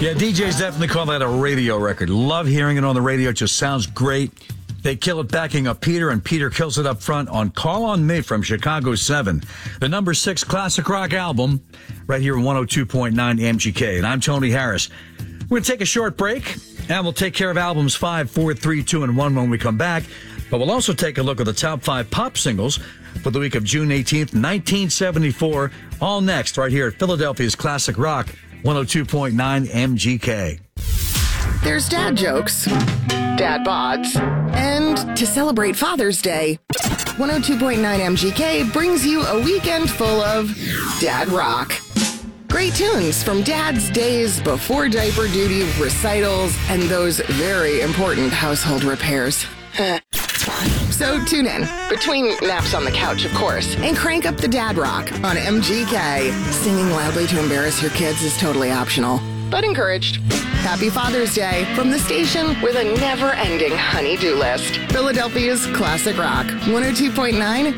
Yeah, DJs definitely call that a radio record. Love hearing it on the radio. It just sounds great. They kill it backing up Peter, and Peter kills it up front on Call on Me from Chicago 7, the number 6 classic rock album, right here on 102.9 MGK. And I'm Tony Harris. We're going to take a short break, and we'll take care of albums 5, 4, 3, 2, and 1 when we come back. But we'll also take a look at the top 5 pop singles for the week of June 18th, 1974. All next, right here at Philadelphia's Classic Rock, 102.9 MGK. There's dad jokes, dad bods, and to celebrate Father's Day, 102.9 MGK brings you a weekend full of dad rock. Great tunes from dad's days before diaper duty, recitals, and those very important household repairs. So tune in, between naps on the couch, of course, and crank up the dad rock on MGK. Singing loudly to embarrass your kids is totally optional, but encouraged. Happy Father's Day from the station with a never-ending honey-do list. Philadelphia's Classic Rock, 102.9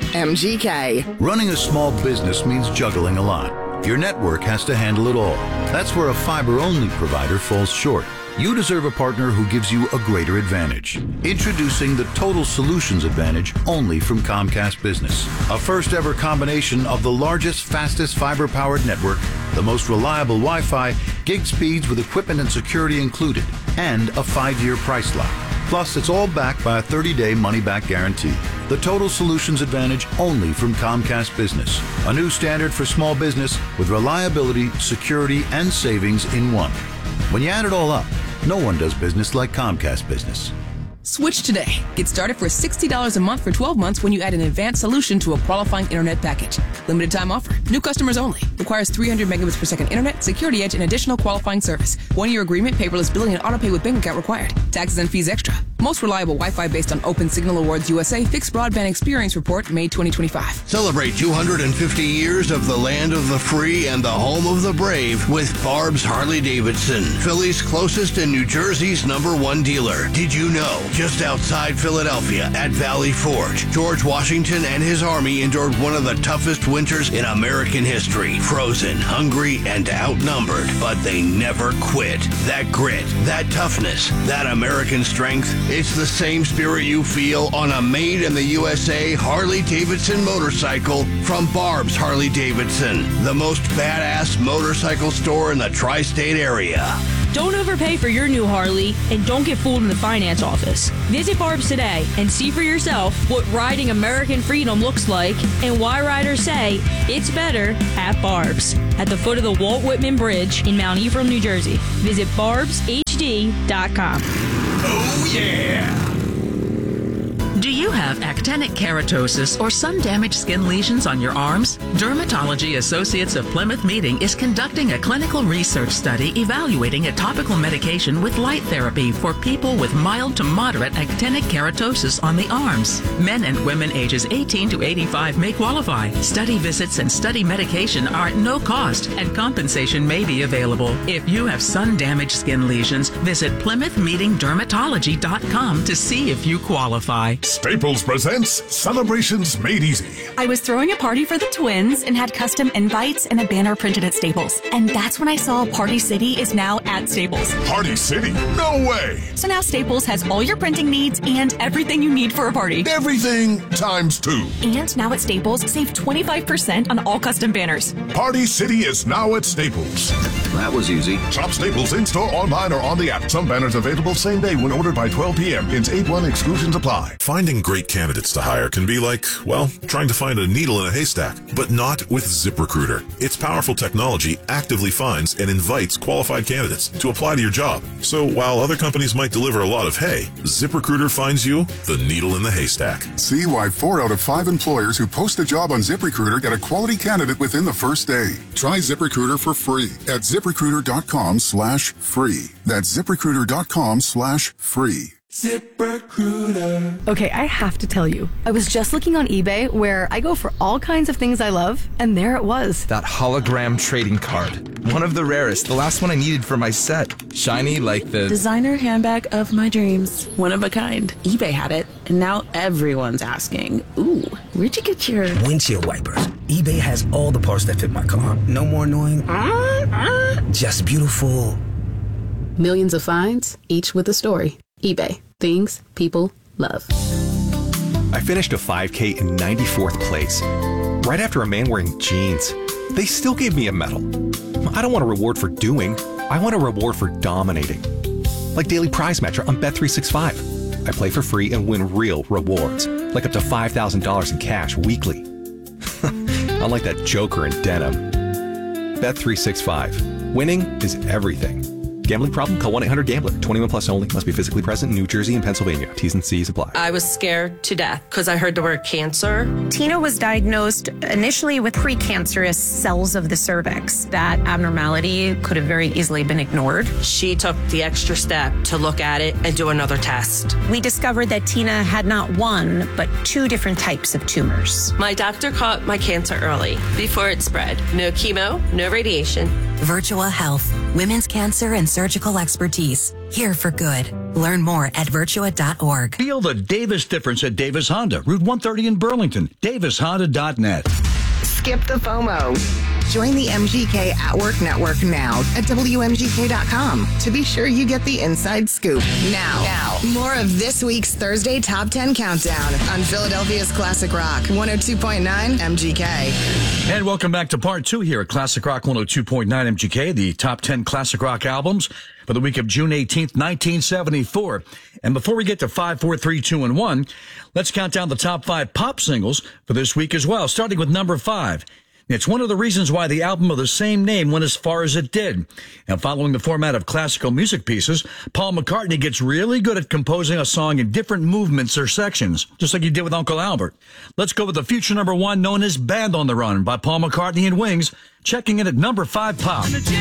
MGK. Running a small business means juggling a lot. Your network has to handle it all. That's where a fiber-only provider falls short. You deserve a partner who gives you a greater advantage. Introducing the Total Solutions Advantage only from Comcast Business. A first-ever combination of the largest, fastest fiber-powered network, the most reliable Wi-Fi, gig speeds with equipment and security included, and a 5-year price lock. Plus, it's all backed by a 30-day money-back guarantee. The Total Solutions Advantage only from Comcast Business. A new standard for small business with reliability, security, and savings in one. When you add it all up, no one does business like Comcast Business. Switch today. Get started for $60 a month for 12 months when you add an advanced solution to a qualifying internet package. Limited time offer. New customers only. Requires 300 megabits per second internet, security edge, and additional qualifying service. 1-year agreement, paperless billing, and autopay with bank account required. Taxes and fees extra. Most reliable Wi-Fi based on Open Signal Awards USA Fixed Broadband Experience Report, May 2025. Celebrate 250 years of the land of the free and the home of the brave with Barb's Harley-Davidson, Philly's closest and New Jersey's #1 dealer. Did you know? Just outside Philadelphia at Valley Forge, George Washington and his army endured one of the toughest winters in American history. Frozen, hungry, and outnumbered, but they never quit. That grit, that toughness, that American strength, it's the same spirit you feel on a made-in-the-USA Harley-Davidson motorcycle from Barb's Harley-Davidson, the most badass motorcycle store in the tri-state area. Don't overpay for your new Harley, and don't get fooled in the finance office. Visit Barb's today and see for yourself what riding American freedom looks like and why riders say it's better at Barb's. At the foot of the Walt Whitman Bridge in Mount Ephraim, New Jersey. Visit barbshd.com. Oh, yeah! Do you have actinic keratosis or sun-damaged skin lesions on your arms? Dermatology Associates of Plymouth Meeting is conducting a clinical research study evaluating a topical medication with light therapy for people with mild to moderate actinic keratosis on the arms. Men and women ages 18 to 85 may qualify. Study visits and study medication are at no cost, and compensation may be available. If you have sun-damaged skin lesions, visit PlymouthMeetingDermatology.com to see if you qualify. Staples presents Celebrations Made Easy. I was throwing a party for the twins and had custom invites and a banner printed at Staples. And that's when I saw Party City is now at Staples. Party City? No way! So now Staples has all your printing needs and everything you need for a party. Everything times 2. And now at Staples, save 25% on all custom banners. Party City is now at Staples. That was easy. Shop Staples in-store, online, or on the app. Some banners available same day when ordered by 12 p.m. Hence 8-1 exclusions apply. Finding great candidates to hire can be like, well, trying to find a needle in a haystack, but not with ZipRecruiter. Its powerful technology actively finds and invites qualified candidates to apply to your job. So while other companies might deliver a lot of hay, ZipRecruiter finds you the needle in the haystack. See why 4 out of 5 employers who post a job on ZipRecruiter get a quality candidate within the first day. Try ZipRecruiter for free at ZipRecruiter.com/free. That's ZipRecruiter.com/free. ZipRecruiter. Okay, I have to tell you, I was just looking on eBay where I go for all kinds of things I love, and there it was. That hologram trading card. One of the rarest, the last one I needed for my set. Shiny like the designer handbag of my dreams. One of a kind. eBay had it, and now everyone's asking, ooh, where'd you get your windshield wipers? eBay has all the parts that fit my car. No more annoying, just beautiful Millions of finds, each with a story. eBay. Things people love. I finished a 5K in 94th place, right after a man wearing jeans. They still gave me a medal. I don't want a reward for doing. I want a reward for dominating. Like Daily Prize Match on Bet365. I play for free and win real rewards, like up to $5,000 in cash weekly. Unlike that joker in denim. Bet365. Winning is everything. Gambling problem? Call 1-800-GAMBLER. 21 plus only. Must be physically present in New Jersey and Pennsylvania. T's and C's apply. I was scared to death because I heard the word cancer. Tina was diagnosed initially with precancerous cells of the cervix. That abnormality could have very easily been ignored. She took the extra step to look at it and do another test. We discovered that Tina had not one, but 2 different types of tumors. My doctor caught my cancer early, before it spread. No chemo, no radiation. Virtua Health, women's cancer and surgical expertise. Here for good. Learn more at virtua.org. Feel the Davis difference at Davis Honda, Route 130 in Burlington. DavisHonda.net. Skip the FOMO. Join the MGK at Work Network now at WMGK.com to be sure you get the inside scoop. Now, more of this week's Thursday Top 10 Countdown on Philadelphia's Classic Rock 102.9 MGK. And welcome back to part 2 here at Classic Rock 102.9 MGK, the top 10 Classic Rock albums for the week of June 18th, 1974. And before we get to 5, 4, 3, 2, and 1, let's count down the top 5 pop singles for this week as well, starting with number 5. It's one of the reasons why the album of the same name went as far as it did. And following the format of classical music pieces, Paul McCartney gets really good at composing a song in different movements or sections, just like he did with Uncle Albert. Let's go with the future number 1, known as Band on the Run by Paul McCartney and Wings, checking in at number 5 pop.